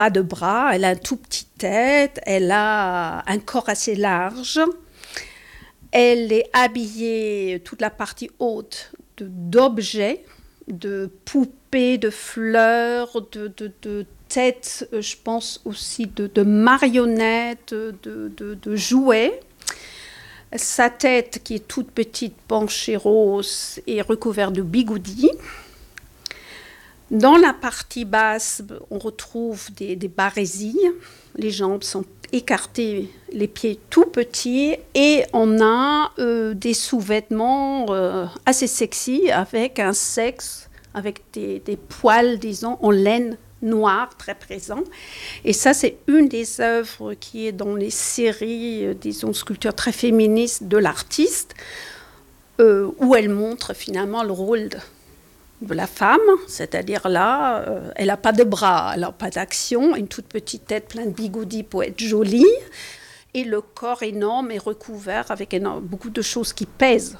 pas de bras, elle a une tout petite tête, elle a un corps assez large. Elle est habillée, toute la partie haute, d'objets, de poupées, de fleurs, de têtes, je pense aussi de marionnettes, de jouets. Sa tête, qui est toute petite, penchée rose, est recouverte de bigoudis. Dans la partie basse, on retrouve des barésilles. Les jambes sont écartées, les pieds tout petits. Et on a des sous-vêtements assez sexy, avec un sexe, avec des poils, disons, en laine noir très présent. Et ça, c'est une des œuvres qui est dans les séries, disons, sculptures très féministes de l'artiste, où elle montre finalement le rôle de la femme, c'est-à-dire là, elle n'a pas de bras, elle n'a pas d'action, une toute petite tête pleine de bigoudis pour être jolie, et le corps énorme est recouvert avec beaucoup de choses qui pèsent.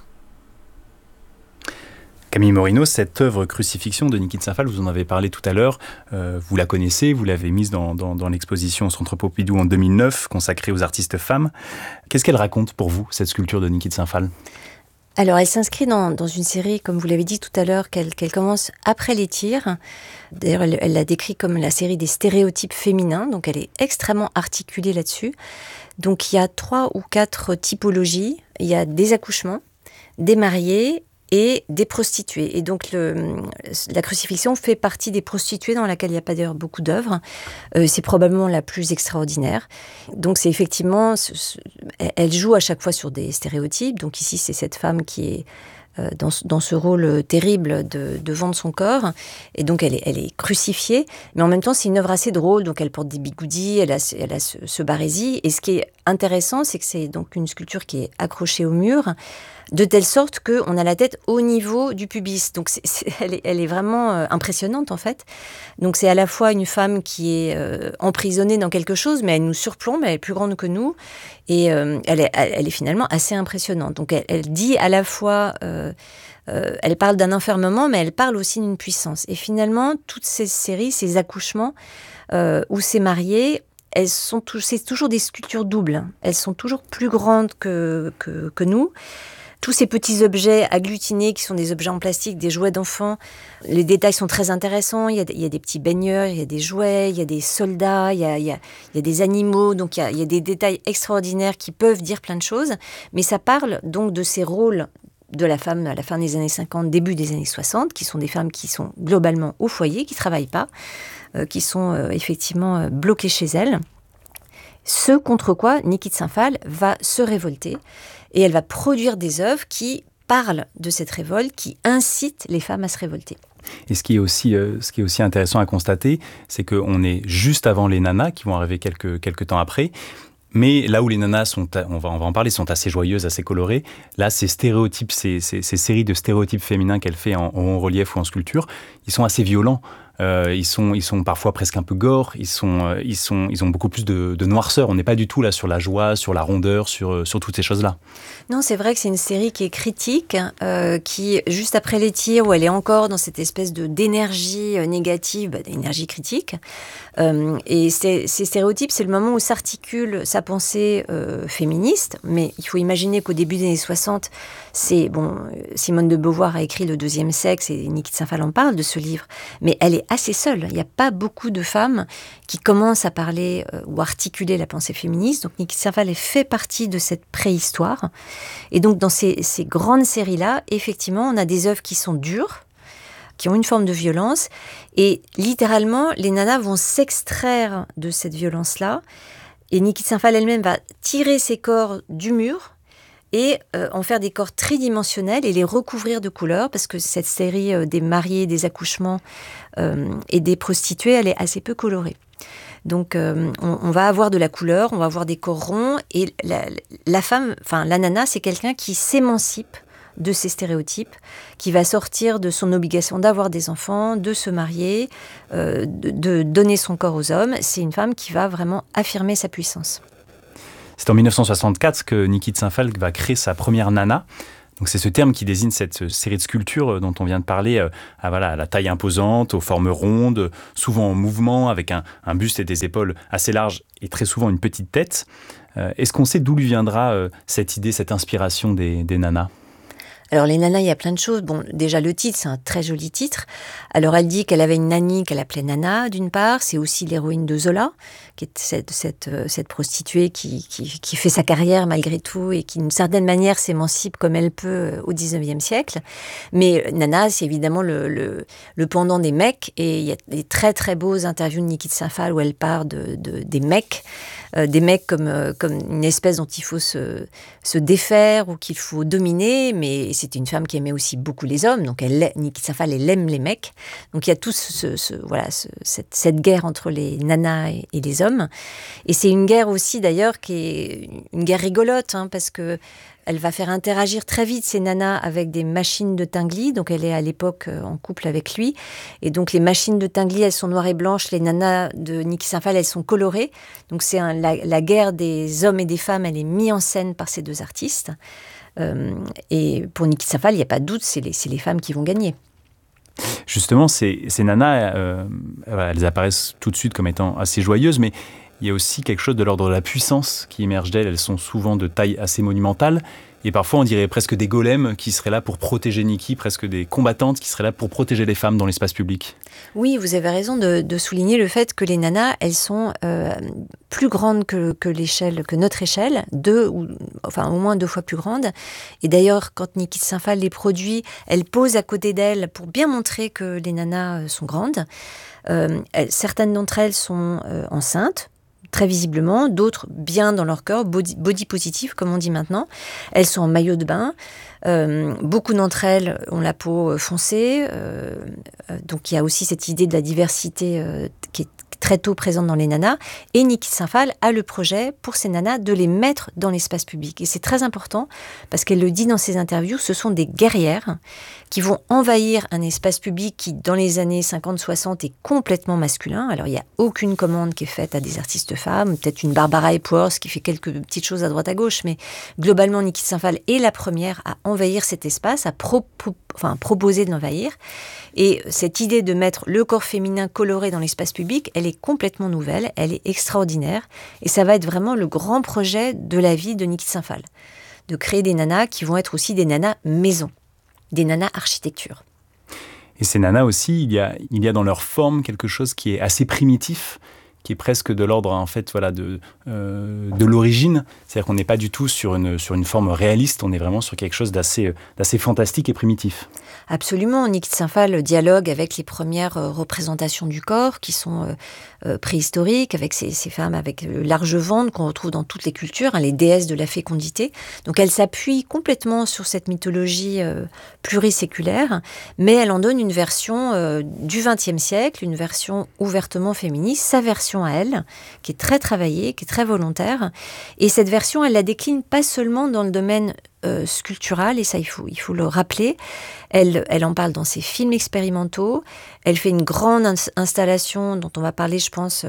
Camille Morino, cette œuvre Crucifixion de Niki de Saint-Phal, vous en avez parlé tout à l'heure, vous la connaissez, vous l'avez mise dans l'exposition au Centre Pompidou en 2009, consacrée aux artistes femmes. Qu'est-ce qu'elle raconte pour vous, cette sculpture de Niki de Saint-Phal ? Alors, elle s'inscrit dans une série, comme vous l'avez dit tout à l'heure, qu'elle commence après les tirs. D'ailleurs, elle l'a décrit comme la série des stéréotypes féminins, donc elle est extrêmement articulée là-dessus. Donc, il y a 3 ou 4 typologies. Il y a des accouchements, des mariés et des prostituées. Et donc, la crucifixion fait partie des prostituées dans laquelle il n'y a pas d'ailleurs beaucoup d'œuvres. C'est probablement la plus extraordinaire. Donc, c'est effectivement... Elle joue à chaque fois sur des stéréotypes. Donc, ici, c'est cette femme qui est dans ce rôle terrible de vendre son corps. Et donc, elle est crucifiée. Mais en même temps, c'est une œuvre assez drôle. Donc, elle porte des bigoudis, elle a ce barésil. Et ce qui est intéressant, c'est que c'est donc une sculpture qui est accrochée au mur, de telle sorte qu'on a la tête au niveau du pubis. Donc, elle est vraiment impressionnante, en fait. Donc, c'est à la fois une femme qui est emprisonnée dans quelque chose, mais elle nous surplombe, elle est plus grande que nous. Et elle est finalement assez impressionnante. Donc, elle dit à la fois... elle parle d'un enfermement, mais elle parle aussi d'une puissance. Et finalement, toutes ces séries, ces accouchements, où c'est marié... c'est toujours des sculptures doubles. Elles sont toujours plus grandes que nous. Tous ces petits objets agglutinés qui sont des objets en plastique, des jouets d'enfants, les détails sont très intéressants. Il y a des petits baigneurs, il y a des jouets, il y a des soldats, il y a des animaux. Donc il y a des détails extraordinaires qui peuvent dire plein de choses. Mais ça parle donc de ces rôles de la femme à la fin des années 50, début des années 60, qui sont des femmes qui sont globalement au foyer, qui ne travaillent pas, qui sont effectivement bloquées chez elles. Ce contre quoi Niki de Saint-Phal va se révolter et elle va produire des œuvres qui parlent de cette révolte, qui incitent les femmes à se révolter. Et ce qui est aussi intéressant à constater, c'est qu'on est juste avant les nanas qui vont arriver quelques temps après. Mais là où les nanas on va en parler, sont assez joyeuses, assez colorées, là, ces stéréotypes, ces séries de stéréotypes féminins qu'elle fait en relief ou en sculpture, ils sont assez violents. Ils sont parfois presque un peu gore, ils ont beaucoup plus de noirceur. On n'est pas du tout là sur la joie, sur la rondeur, sur toutes ces choses-là. Non, c'est vrai que c'est une série qui est critique, qui, juste après les tirs, où elle est encore dans cette espèce d'énergie négative, d'énergie critique. Et ces stéréotypes, c'est le moment où s'articule sa pensée féministe. Mais il faut imaginer qu'au début des années 60, Simone de Beauvoir a écrit Le deuxième sexe, et Niki de Saint-Phal en parle de ce livre. Mais elle est assez seule. Il n'y a pas beaucoup de femmes qui commencent à parler ou articuler la pensée féministe. Donc Niki de Saint-Phal fait partie de cette préhistoire. Et donc dans ces grandes séries-là, effectivement, on a des œuvres qui sont dures, qui ont une forme de violence. Et littéralement, les nanas vont s'extraire de cette violence-là. Et Niki de Saint-Phal elle-même va tirer ses corps du mur et en faire des corps tridimensionnels et les recouvrir de couleurs, parce que cette série des mariés, des accouchements et des prostituées, elle est assez peu colorée. Donc on va avoir de la couleur, on va avoir des corps ronds, et la femme, enfin la nana, c'est quelqu'un qui s'émancipe de ces stéréotypes, qui va sortir de son obligation d'avoir des enfants, de se marier, de donner son corps aux hommes. C'est une femme qui va vraiment affirmer sa puissance. C'est en 1964 que Niki de Saint-Phal va créer sa première nana. Donc c'est ce terme qui désigne cette série de sculptures dont on vient de parler, à la taille imposante, aux formes rondes, souvent en mouvement, avec un buste et des épaules assez larges et très souvent une petite tête. Est-ce qu'on sait d'où lui viendra cette idée, cette inspiration des nanas ? Alors les nanas, il y a plein de choses. Bon, déjà le titre, c'est un très joli titre. Alors elle dit qu'elle avait une nanny qu'elle appelait Nana, d'une part. C'est aussi l'héroïne de Zola, qui est cette prostituée qui fait sa carrière malgré tout et qui, d'une certaine manière, s'émancipe comme elle peut au XIXe siècle. Mais Nana, c'est évidemment le pendant des mecs. Et il y a des très très beaux interviews de Niki de Saint-Phalle où elle parle des mecs. Des mecs comme une espèce dont il faut se défaire ou qu'il faut dominer, mais c'était une femme qui aimait aussi beaucoup les hommes, donc Niki de Saint-Phalle, elle aime les mecs. Donc il y a tout cette guerre entre les nanas et les hommes. Et c'est une guerre aussi d'ailleurs qui est une guerre rigolote, parce que elle va faire interagir très vite ces nanas avec des machines de Tinguely. Donc elle est à l'époque en couple avec lui. Et donc les machines de Tinguely, elles sont noires et blanches. Les nanas de Niki Saint-Phalle, elles sont colorées. Donc c'est la guerre des hommes et des femmes, elle est mise en scène par ces deux artistes. Et pour Niki Saint-Phalle, il n'y a pas de doute, c'est les femmes qui vont gagner. Justement, ces nanas, elles apparaissent tout de suite comme étant assez joyeuses, mais il y a aussi quelque chose de l'ordre de la puissance qui émerge d'elles. Elles sont souvent de taille assez monumentale. Et parfois, on dirait presque des golems qui seraient là pour protéger Niki, presque des combattantes qui seraient là pour protéger les femmes dans l'espace public. Oui, vous avez raison de souligner le fait que les nanas, elles sont plus grandes que notre échelle, au moins 2 fois plus grandes. Et d'ailleurs, quand Niki de Saint-Phalle les produit, elle pose à côté d'elles pour bien montrer que les nanas sont grandes. Certaines d'entre elles sont enceintes, très visiblement, d'autres bien dans leur corps, body positive comme on dit maintenant. Elles sont en maillot de bain. Beaucoup d'entre elles ont la peau foncée. Donc il y a aussi cette idée de la diversité qui est très tôt présente dans les nanas. Et Niki de Saint-Phalle a le projet pour ces nanas de les mettre dans l'espace public. Et c'est très important parce qu'elle le dit dans ses interviews, ce sont des guerrières qui vont envahir un espace public qui, dans les années 50-60, est complètement masculin. Alors, il n'y a aucune commande qui est faite à des artistes femmes, peut-être une Barbara Epworth qui fait quelques petites choses à droite à gauche, mais globalement, Niki de Saint-Phalle est la première à envahir cet espace, à proposer de l'envahir. Et cette idée de mettre le corps féminin coloré dans l'espace public, elle est complètement nouvelle, elle est extraordinaire, et ça va être vraiment le grand projet de la vie de Niki de Saint-Phalle, de créer des nanas qui vont être aussi des nanas maison, des nanas architecture. Et ces nanas aussi, il y a dans leur forme quelque chose qui est assez primitif, qui est presque de l'ordre en fait de l'origine. C'est-à-dire qu'on n'est pas du tout sur une forme réaliste, on est vraiment sur quelque chose d'assez fantastique et primitif. Absolument. Niki de Saint-Phalle dialogue avec les premières représentations du corps qui sont préhistoriques, avec ces femmes avec le large ventre qu'on retrouve dans toutes les cultures, les déesses de la fécondité. Donc elle s'appuie complètement sur cette mythologie pluriséculaire, mais elle en donne une version du XXe siècle, une version ouvertement féministe, sa version à elle, qui est très travaillée, qui est très volontaire. Et cette version, elle la décline pas seulement dans le domaine sculptural, et ça il faut le rappeler. Elle en parle dans ses films expérimentaux. Elle fait une grande installation dont on va parler, je pense,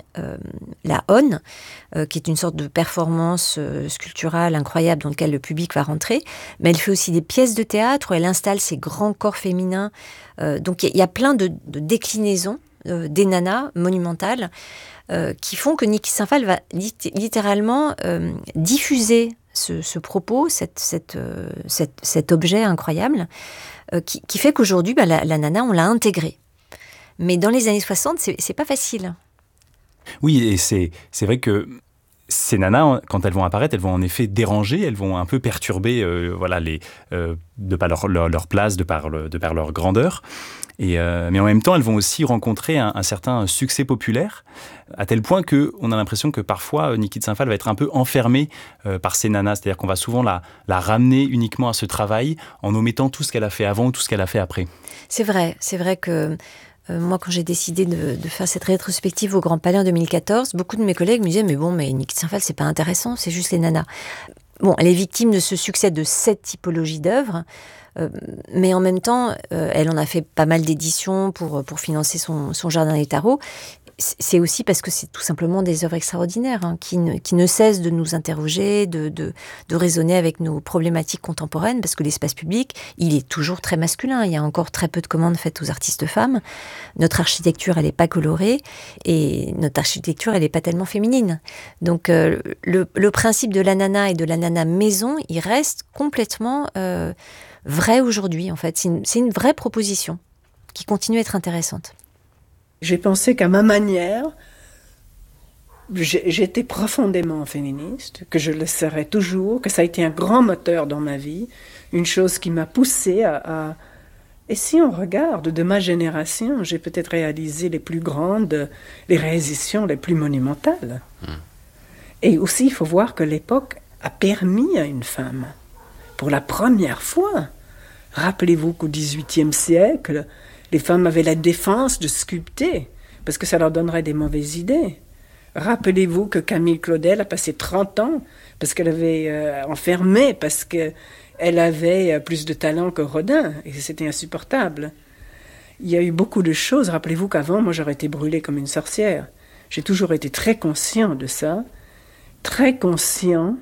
la ON, qui est une sorte de performance sculpturale incroyable dans laquelle le public va rentrer. Mais elle fait aussi des pièces de théâtre où elle installe ses grands corps féminins. Donc il y a plein de déclinaisons des nanas monumentales qui font que Niki Saint-Phalle va littéralement diffuser ce propos, cet objet incroyable, qui fait qu'aujourd'hui, la nana, on l'a intégrée. Mais dans les années 60, c'est pas facile. Oui, et c'est vrai que ces nanas, quand elles vont apparaître, elles vont en effet déranger, elles vont un peu perturber de par leur place, de par leur grandeur. Mais en même temps, elles vont aussi rencontrer un certain succès populaire, à tel point qu'on a l'impression que parfois, Niki de Saint-Phalle va être un peu enfermée par ces nanas. C'est-à-dire qu'on va souvent la ramener uniquement à ce travail en omettant tout ce qu'elle a fait avant ou tout ce qu'elle a fait après. C'est vrai que moi, quand j'ai décidé de faire cette rétrospective au Grand Palais en 2014, beaucoup de mes collègues me disaient « mais Niki de Saint-Phalle, c'est pas intéressant, c'est juste les nanas ». Bon, elle est victime de ce succès de cette typologie d'œuvres, mais en même temps, elle en a fait pas mal d'éditions pour financer son jardin des tarots. C'est aussi parce que c'est tout simplement des œuvres extraordinaires qui ne cessent de nous interroger, de raisonner avec nos problématiques contemporaines, parce que l'espace public, il est toujours très masculin. Il y a encore très peu de commandes faites aux artistes femmes. Notre architecture, elle n'est pas colorée, et notre architecture, elle n'est pas tellement féminine. Donc le principe de la nana et de la nana maison, il reste complètement vrai aujourd'hui, en fait. C'est une vraie proposition qui continue à être intéressante. J'ai pensé qu'à ma manière, j'étais profondément féministe, que je le serai toujours, que ça a été un grand moteur dans ma vie, une chose qui m'a poussée à... Et si on regarde de ma génération, j'ai peut-être réalisé les réalisations les plus monumentales. Et aussi, il faut voir que l'époque a permis à une femme, pour la première fois, rappelez-vous qu'au XVIIIe siècle, les femmes avaient la défense de sculpter, parce que ça leur donnerait des mauvaises idées. Rappelez-vous que Camille Claudel a passé 30 ans, parce qu'elle avait enfermé, parce qu'elle avait plus de talent que Rodin, et c'était insupportable. Il y a eu beaucoup de choses. Rappelez-vous qu'avant, moi, j'aurais été brûlée comme une sorcière. J'ai toujours été très conscient de ça, très conscient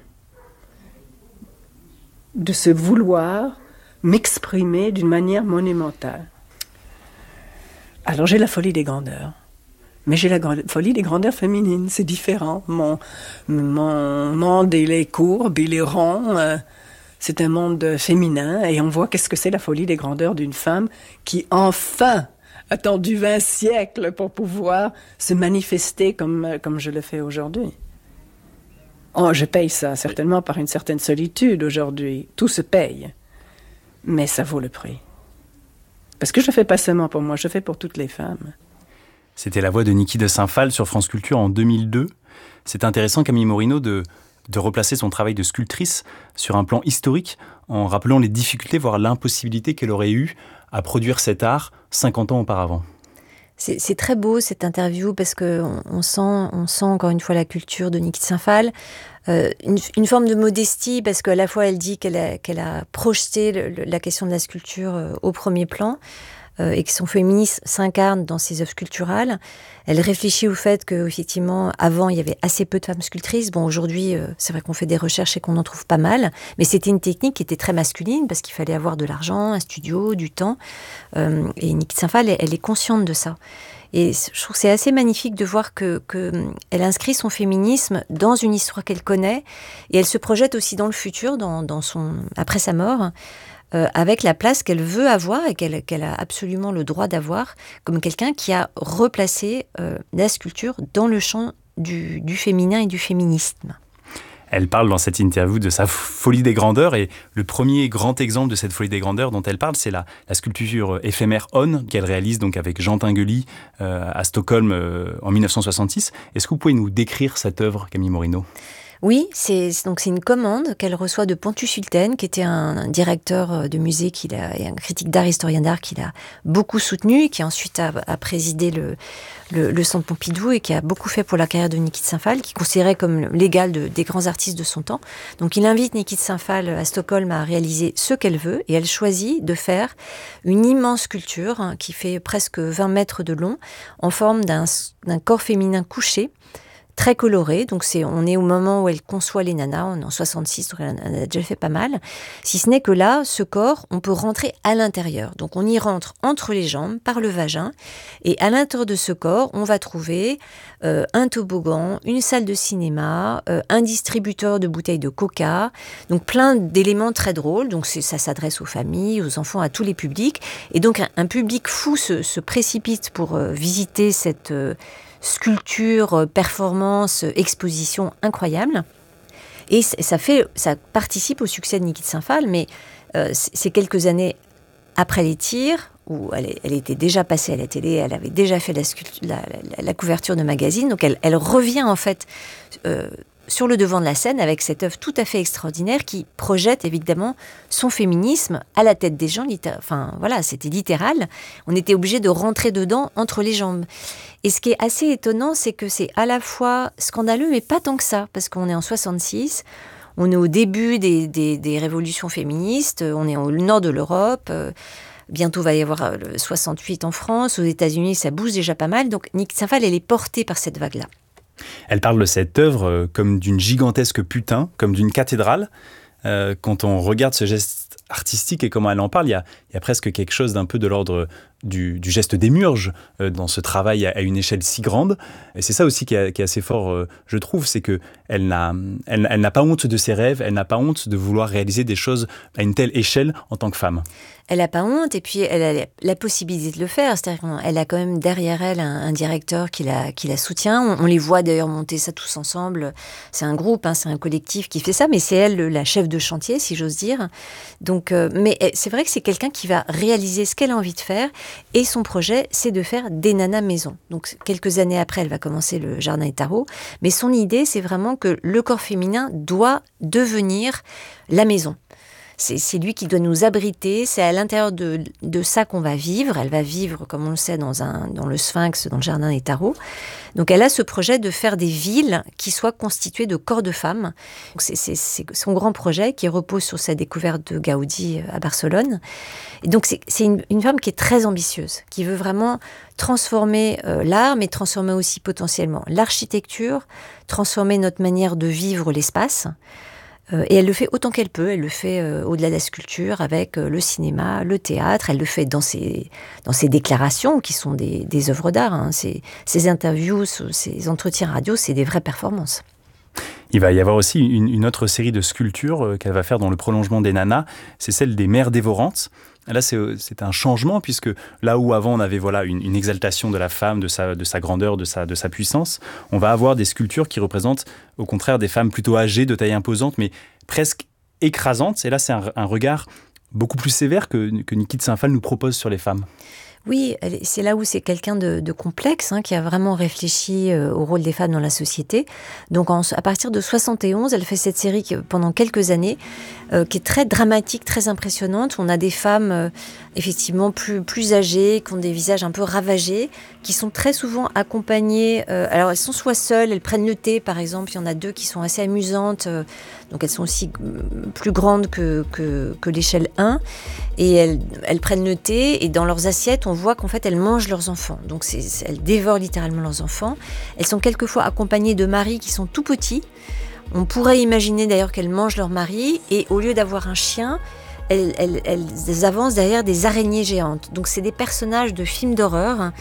de ce vouloir m'exprimer d'une manière monumentale. Alors j'ai la folie des grandeurs, mais j'ai la folie des grandeurs féminines, c'est différent. Mon monde, il est courbe, il est rond, c'est un monde féminin, et on voit qu'est-ce que c'est la folie des grandeurs d'une femme qui enfin a attendu 20 siècles pour pouvoir se manifester comme je le fais aujourd'hui. Oh, je paye ça certainement par une certaine solitude aujourd'hui, tout se paye, mais ça vaut le prix. Parce que je ne fais pas seulement pour moi, je fais pour toutes les femmes. C'était la voix de Niki de Saint-Phalle sur France Culture en 2002. C'est intéressant, Camille Morino, de replacer son travail de sculptrice sur un plan historique en rappelant les difficultés, voire l'impossibilité qu'elle aurait eue à produire cet art 50 ans auparavant. C'est très beau cette interview parce qu'on sent encore une fois la culture de Niki de Saint-Phalle. Une forme de modestie parce qu'à la fois elle dit qu'elle a projeté la question de la sculpture au premier plan et que son féminisme s'incarne dans ses œuvres sculpturales. Elle réfléchit au fait qu'effectivement, avant, il y avait assez peu de femmes sculptrices. Bon, aujourd'hui, c'est vrai qu'on fait des recherches et qu'on en trouve pas mal, mais c'était une technique qui était très masculine parce qu'il fallait avoir de l'argent, un studio, du temps. Et Niki de Saint-Phalle, elle est consciente de ça. Et je trouve que c'est assez magnifique de voir qu'elle inscrit son féminisme dans une histoire qu'elle connaît et elle se projette aussi dans le futur, après sa mort, avec la place qu'elle veut avoir et qu'elle a absolument le droit d'avoir, comme quelqu'un qui a replacé la sculpture dans le champ du féminin et du féminisme. Elle parle dans cette interview de sa folie des grandeurs et le premier grand exemple de cette folie des grandeurs dont elle parle, c'est la sculpture éphémère On qu'elle réalise donc avec Jean Tinguely à Stockholm en 1966. Est-ce que vous pouvez nous décrire cette œuvre, Camille Morino ? Oui, c'est une commande qu'elle reçoit de Pontus Hultén, qui était un directeur de musée et un critique d'art, historien d'art, qui l'a beaucoup soutenu et qui ensuite a présidé le Centre Pompidou et qui a beaucoup fait pour la carrière de Niki de Saint-Phalle, qui considérait comme l'égal des grands artistes de son temps. Donc il invite Niki de Saint-Phalle à Stockholm à réaliser ce qu'elle veut et elle choisit de faire une immense sculpture qui fait presque 20 mètres de long en forme d'un corps féminin couché, très coloré, donc on est au moment où elle conçoit les nanas, on est en 66, donc elle a déjà fait pas mal, si ce n'est que là, ce corps, on peut rentrer à l'intérieur, donc on y rentre entre les jambes, par le vagin, et à l'intérieur de ce corps, on va trouver un toboggan, une salle de cinéma, un distributeur de bouteilles de coca, donc plein d'éléments très drôles, donc ça s'adresse aux familles, aux enfants, à tous les publics, et donc un public fou se précipite pour visiter cette sculpture, performance, exposition incroyable. Et ça participe au succès de Niki de Saint-Phalle, mais c'est quelques années après les tirs, où elle était déjà passée à la télé, elle avait déjà fait la couverture de magazine, donc elle revient en fait sur le devant de la scène avec cette œuvre tout à fait extraordinaire qui projette évidemment son féminisme à la tête des gens. Enfin voilà, c'était littéral. On était obligé de rentrer dedans entre les jambes. Et ce qui est assez étonnant, c'est que c'est à la fois scandaleux, mais pas tant que ça, parce qu'on est en 66, on est au début des révolutions féministes, on est au nord de l'Europe, Bientôt va y avoir le 68 en France. Aux États-Unis, ça bouge déjà pas mal. Donc Niki de Saint-Phal, elle est portée par cette vague-là. Elle parle de cette œuvre comme d'une gigantesque putain, comme d'une cathédrale. Quand on regarde ce geste artistique et comment elle en parle, il y a presque quelque chose d'un peu de l'ordre du geste d'émurge dans ce travail à une échelle si grande. Et c'est ça aussi qui est assez fort, je trouve, c'est qu'elle n'a pas honte de ses rêves, elle n'a pas honte de vouloir réaliser des choses à une telle échelle en tant que femme. Elle n'a pas honte et puis elle a la possibilité de le faire. C'est-à-dire qu'elle a quand même derrière elle un directeur qui la soutient. On les voit d'ailleurs monter ça tous ensemble. C'est un groupe, c'est un collectif qui fait ça, mais c'est elle la chef de chantier, si j'ose dire. Donc, mais c'est vrai que c'est quelqu'un qui va réaliser ce qu'elle a envie de faire. Et son projet, c'est de faire des nanas maison. Donc, quelques années après, elle va commencer le Jardin des Tarots. Mais son idée, c'est vraiment que le corps féminin doit devenir la maison. C'est lui qui doit nous abriter, c'est à l'intérieur de ça qu'on va vivre. Elle va vivre, comme on le sait, dans le Sphinx, dans le Jardin des Tarots. Donc elle a ce projet de faire des villes qui soient constituées de corps de femmes. Donc c'est son grand projet qui repose sur sa découverte de Gaudi à Barcelone. Et donc c'est une femme qui est très ambitieuse, qui veut vraiment transformer l'art, mais transformer aussi potentiellement l'architecture, transformer notre manière de vivre l'espace. Et elle le fait autant qu'elle peut. Elle le fait au-delà de la sculpture, avec le cinéma, le théâtre. Elle le fait dans ses déclarations, qui sont des œuvres d'art. Ses interviews, ses entretiens radio, c'est des vraies performances. Il va y avoir aussi une autre série de sculptures qu'elle va faire dans le prolongement des nanas. C'est celle des mères dévorantes. Là, c'est un changement, puisque là où avant on avait une exaltation de la femme, de sa grandeur, de sa puissance, on va avoir des sculptures qui représentent au contraire des femmes plutôt âgées, de taille imposante, mais presque écrasantes. Et là, c'est un regard beaucoup plus sévère que Niki de Saint-Phal nous propose sur les femmes. Oui, c'est là où c'est quelqu'un de complexe, qui a vraiment réfléchi au rôle des femmes dans la société. Donc à partir de 71, elle fait cette série pendant quelques années, qui est très dramatique, très impressionnante. On a des femmes effectivement plus âgées, qui ont des visages un peu ravagés, qui sont très souvent accompagnées. Alors elles sont soit seules, elles prennent le thé par exemple. Il y en a 2 qui sont assez amusantes. Donc elles sont aussi plus grandes que l'échelle 1. Et elles prennent le thé et dans leurs assiettes, on voit qu'en fait, elles mangent leurs enfants. Donc, elles dévorent littéralement leurs enfants. Elles sont quelquefois accompagnées de maris qui sont tout petits. On pourrait imaginer d'ailleurs qu'elles mangent leur mari. Et au lieu d'avoir un chien, elles avancent derrière des araignées géantes. Donc, c'est des personnages de films d'horreur.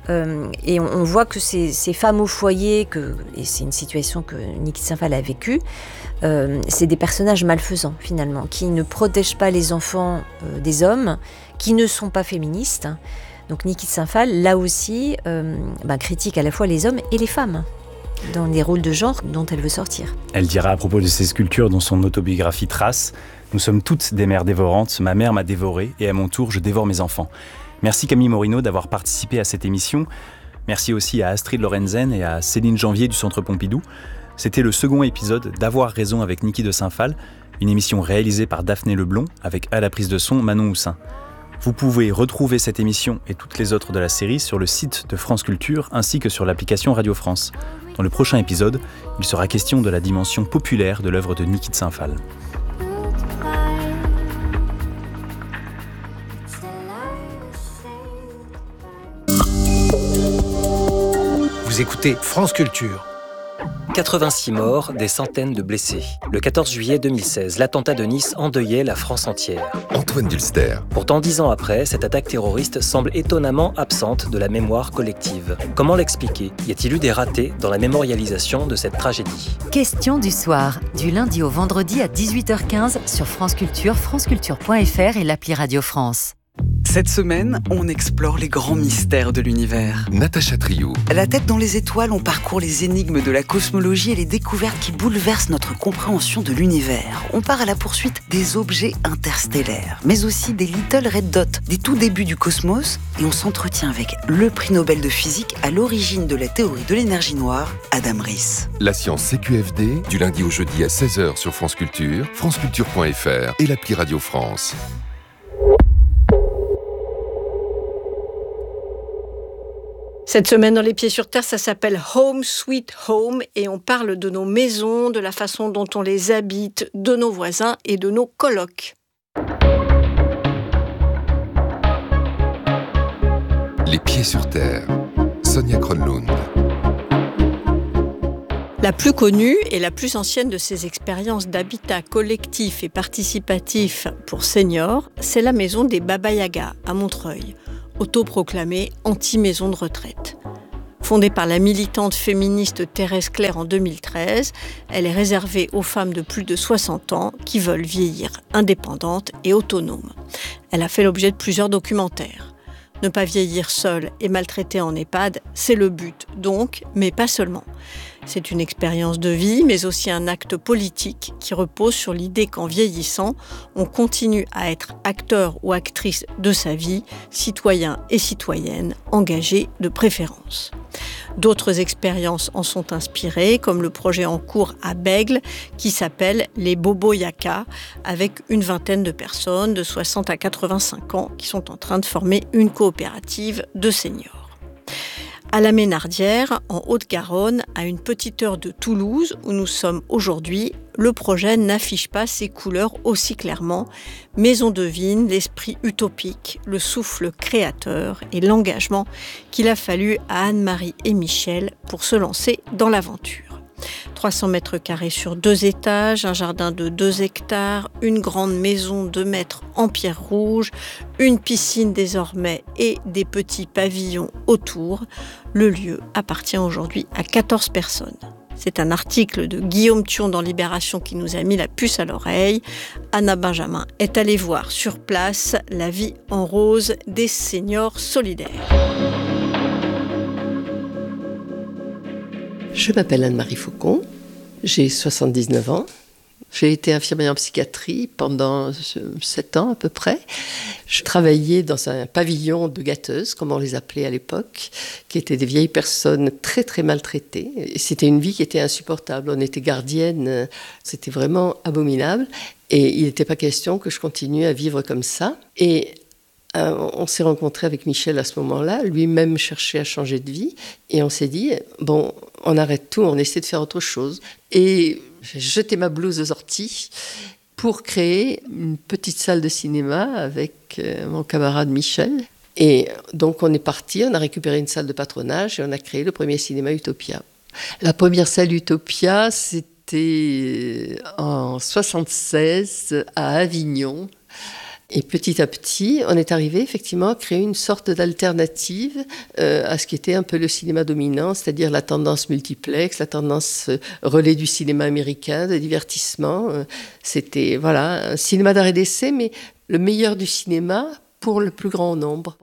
Et on voit que ces femmes au foyer, et c'est une situation que Niki de Saint-Phal a vécue, c'est des personnages malfaisants finalement, qui ne protègent pas les enfants des hommes, qui ne sont pas féministes. Donc Niki de Saint-Phal, là aussi, critique à la fois les hommes et les femmes dans les rôles de genre dont elle veut sortir. Elle dira à propos de ces sculptures dont son autobiographie trace « Nous sommes toutes des mères dévorantes, ma mère m'a dévorée et à mon tour je dévore mes enfants ». Merci Camille Morino d'avoir participé à cette émission. Merci aussi à Astrid Lorenzen et à Céline Janvier du Centre Pompidou. C'était le second épisode d'Avoir raison avec Niki de Saint-Phal, une émission réalisée par Daphné Leblond avec à la prise de son Manon Houssin. Vous pouvez retrouver cette émission et toutes les autres de la série sur le site de France Culture ainsi que sur l'application Radio France. Dans le prochain épisode, il sera question de la dimension populaire de l'œuvre de Niki de Saint-Phal. Vous écoutez France Culture. 86 morts, des centaines de blessés. Le 14 juillet 2016, l'attentat de Nice endeuillait la France entière. Antoine Dulster. Pourtant, 10 ans après, cette attaque terroriste semble étonnamment absente de la mémoire collective. Comment l'expliquer ? Y a-t-il eu des ratés dans la mémorialisation de cette tragédie ? Question du soir, du lundi au vendredi à 18h15 sur France Culture, franceculture.fr et l'appli Radio France. Cette semaine, on explore les grands mystères de l'univers. Natacha Triou. La tête dans les étoiles, on parcourt les énigmes de la cosmologie et les découvertes qui bouleversent notre compréhension de l'univers. On part à la poursuite des objets interstellaires, mais aussi des Little Red Dots, des tout débuts du cosmos, et on s'entretient avec le prix Nobel de physique à l'origine de la théorie de l'énergie noire, Adam Riess. La science CQFD, du lundi au jeudi à 16h sur France Culture, franceculture.fr et l'appli Radio France. Cette semaine dans Les Pieds sur Terre, ça s'appelle Home Sweet Home et on parle de nos maisons, de la façon dont on les habite, de nos voisins et de nos colocs. Les pieds sur terre. Sonia Kronlund. La plus connue et la plus ancienne de ces expériences d'habitat collectif et participatif pour seniors, c'est la maison des Baba Yaga à Montreuil, autoproclamée anti-maison de retraite. Fondée par la militante féministe Thérèse Claire en 2013, elle est réservée aux femmes de plus de 60 ans qui veulent vieillir indépendantes et autonomes. Elle a fait l'objet de plusieurs documentaires. Ne pas vieillir seule et maltraitée en EHPAD, c'est le but donc, mais pas seulement. C'est une expérience de vie, mais aussi un acte politique qui repose sur l'idée qu'en vieillissant, on continue à être acteur ou actrice de sa vie, citoyen et citoyenne, engagés de préférence. D'autres expériences en sont inspirées, comme le projet en cours à Bègle, qui s'appelle les Bobo Yaka, avec une vingtaine de personnes de 60 à 85 ans qui sont en train de former une coopérative de seniors. À la Ménardière, en Haute-Garonne, à une petite heure de Toulouse, où nous sommes aujourd'hui, le projet n'affiche pas ses couleurs aussi clairement, mais on devine l'esprit utopique, le souffle créateur et l'engagement qu'il a fallu à Anne-Marie et Michel pour se lancer dans l'aventure. 300 mètres carrés sur 2 étages, un jardin de 2 hectares, une grande maison 2 mètres en pierre rouge, une piscine désormais et des petits pavillons autour. Le lieu appartient aujourd'hui à 14 personnes. C'est un article de Guillaume Thion dans Libération qui nous a mis la puce à l'oreille. Anna Benjamin est allée voir sur place la vie en rose des seniors solidaires. Je m'appelle Anne-Marie Faucon, j'ai 79 ans. J'ai été infirmière en psychiatrie pendant 7 ans à peu près. Je travaillais dans un pavillon de gâteuses, comme on les appelait à l'époque, qui étaient des vieilles personnes très très maltraitées. Et c'était une vie qui était insupportable. On était gardienne, c'était vraiment abominable. Et il n'était pas question que je continue à vivre comme ça. Et on s'est rencontrés avec Michel à ce moment-là. Lui-même cherchait à changer de vie. Et on s'est dit, bon, on arrête tout, on essaie de faire autre chose. Et j'ai jeté ma blouse aux orties pour créer une petite salle de cinéma avec mon camarade Michel. Et donc on est parti, on a récupéré une salle de patronage et on a créé le premier cinéma Utopia. La première salle Utopia, c'était en 1976 à Avignon. Et petit à petit, on est arrivé effectivement à créer une sorte d'alternative à ce qui était un peu le cinéma dominant, c'est-à-dire la tendance multiplex, la tendance relais du cinéma américain, de divertissement. C'était voilà, un cinéma d'arrêt d'essai, mais le meilleur du cinéma pour le plus grand nombre.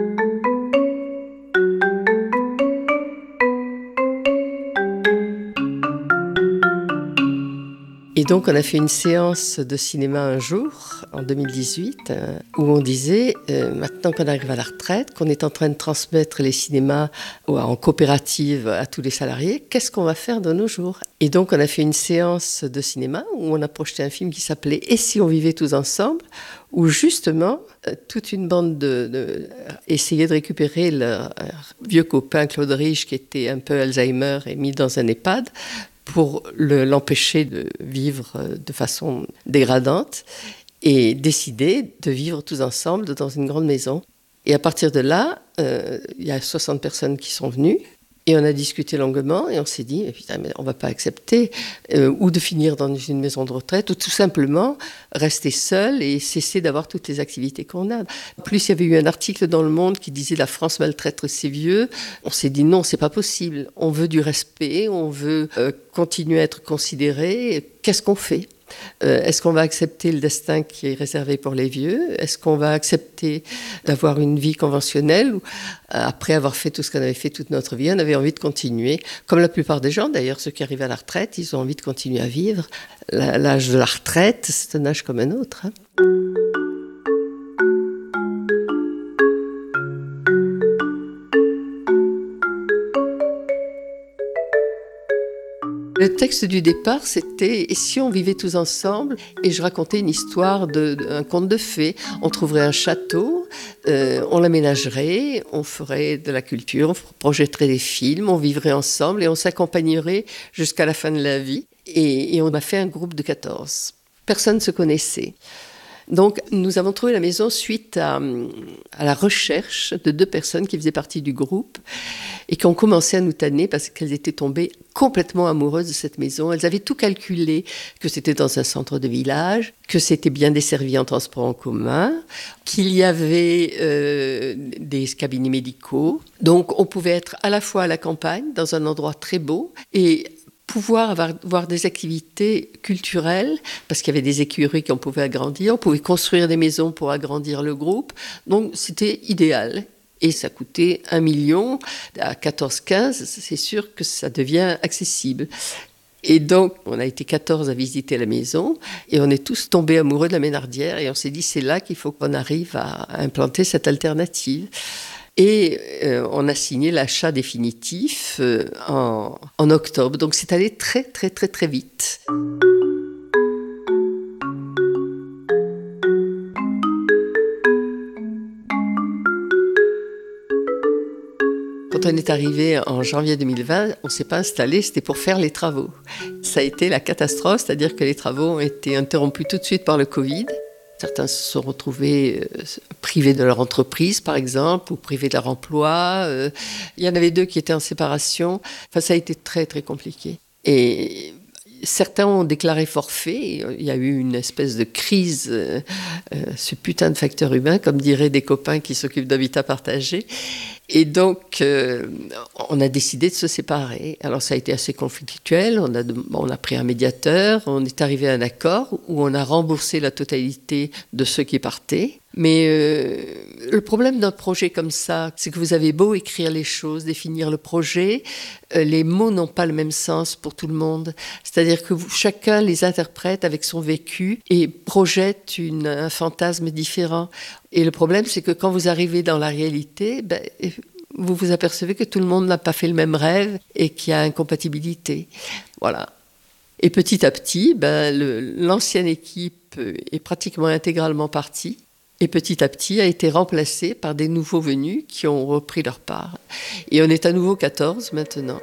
Et donc, on a fait une séance de cinéma un jour, en 2018, où on disait, maintenant qu'on arrive à la retraite, qu'on est en train de transmettre les cinémas en coopérative à tous les salariés, qu'est-ce qu'on va faire de nos jours ? Et donc, on a fait une séance de cinéma où on a projeté un film qui s'appelait « Et si on vivait tous ensemble ?» où justement, toute une bande essayait de récupérer leur vieux copain Claude Rich, qui était un peu Alzheimer et mis dans un EHPAD, pour l'empêcher de vivre de façon dégradante et décider de vivre tous ensemble dans une grande maison. Et à partir de là, il y a 60 personnes qui sont venues et on a discuté longuement et on s'est dit, putain, mais on ne va pas accepter ou de finir dans une maison de retraite ou tout simplement rester seul et cesser d'avoir toutes les activités qu'on a. En plus, il y avait eu un article dans Le Monde qui disait « La France maltraite ses vieux ». On s'est dit non, c'est pas possible. On veut du respect, on veut continuer à être considéré. Qu'est-ce qu'on fait ? Est-ce qu'on va accepter le destin qui est réservé pour les vieux ? Est-ce qu'on va accepter d'avoir une vie conventionnelle ou, après avoir fait tout ce qu'on avait fait toute notre vie, on avait envie de continuer. Comme la plupart des gens, d'ailleurs, ceux qui arrivent à la retraite, ils ont envie de continuer à vivre. L'âge de la retraite, c'est un âge comme un autre. Le texte du départ, c'était « Et si on vivait tous ensemble ?» Et je racontais une histoire un conte de fées. On trouverait un château, on l'aménagerait, on ferait de la culture, on projetterait des films, on vivrait ensemble et on s'accompagnerait jusqu'à la fin de la vie. Et on a fait un groupe de 14. Personne ne se connaissait. Donc, nous avons trouvé la maison suite à la recherche de 2 personnes qui faisaient partie du groupe et qui ont commencé à nous tanner parce qu'elles étaient tombées complètement amoureuses de cette maison. Elles avaient tout calculé, que c'était dans un centre de village, que c'était bien desservi en transport en commun, qu'il y avait des cabinets médicaux. Donc, on pouvait être à la fois à la campagne, dans un endroit très beau, et pouvoir avoir des activités culturelles, parce qu'il y avait des écuries qu'on pouvait agrandir, on pouvait construire des maisons pour agrandir le groupe. Donc, c'était idéal. Et ça coûtait 1 million. À 14-15, c'est sûr que ça devient accessible. Et donc, on a été 14 à visiter la maison et on est tous tombés amoureux de la Ménardière et on s'est dit, c'est là qu'il faut qu'on arrive à implanter cette alternative. Et on a signé l'achat définitif en octobre. Donc, c'est allé très, très, très, très vite. Quand on est arrivé en janvier 2020, on ne s'est pas installé, c'était pour faire les travaux. Ça a été la catastrophe, c'est-à-dire que les travaux ont été interrompus tout de suite par le Covid. Certains se sont retrouvés privés de leur entreprise, par exemple, ou privés de leur emploi. Il y en avait 2 qui étaient en séparation. Enfin, ça a été très, très compliqué. Et certains ont déclaré forfait. Il y a eu une espèce de crise, ce putain de facteur humain, comme diraient des copains qui s'occupent d'habitat partagé. Et donc, on a décidé de se séparer. Alors, ça a été assez conflictuel. On a pris un médiateur. On est arrivé à un accord où on a remboursé la totalité de ceux qui partaient. Mais le problème d'un projet comme ça, c'est que vous avez beau écrire les choses, définir le projet, les mots n'ont pas le même sens pour tout le monde. C'est-à-dire que chacun les interprète avec son vécu et projette un fantasme différent. Et le problème, c'est que quand vous arrivez dans la réalité, vous vous apercevez que tout le monde n'a pas fait le même rêve et qu'il y a incompatibilité. Voilà. Et petit à petit, l'ancienne équipe est pratiquement intégralement partie. Et petit à petit a été remplacée par des nouveaux venus qui ont repris leur part. Et on est à nouveau 14 maintenant.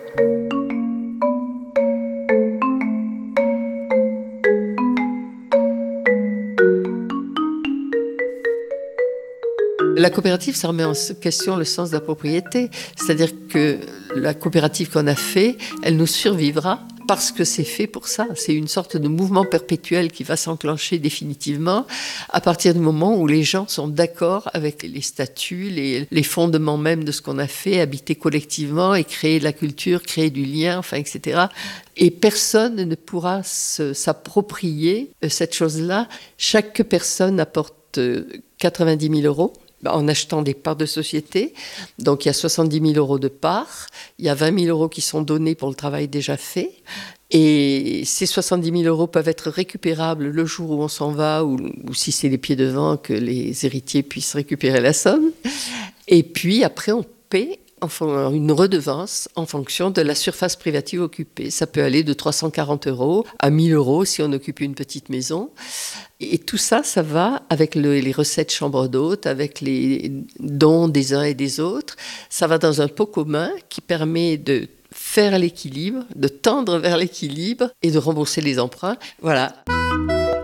La coopérative, ça remet en question le sens de la propriété. C'est-à-dire que la coopérative qu'on a fait, elle nous survivra parce que c'est fait pour ça. C'est une sorte de mouvement perpétuel qui va s'enclencher définitivement à partir du moment où les gens sont d'accord avec les statuts, les fondements même de ce qu'on a fait, habiter collectivement et créer de la culture, créer du lien, enfin, etc. Et personne ne pourra s'approprier cette chose-là. Chaque personne apporte 90 000 € en achetant des parts de société. Donc, il y a 70 000 € de parts. Il y a 20 000 € qui sont donnés pour le travail déjà fait. Et ces 70 000 € peuvent être récupérables le jour où on s'en va ou si c'est les pieds devant, que les héritiers puissent récupérer la somme. Et puis, après, on paie une redevance en fonction de la surface privative occupée. Ça peut aller de 340 € à 1 000 € si on occupe une petite maison. Et tout ça, ça va avec les recettes chambre d'hôtes, avec les dons des uns et des autres. Ça va dans un pot commun qui permet de faire l'équilibre, de tendre vers l'équilibre et de rembourser les emprunts. Voilà.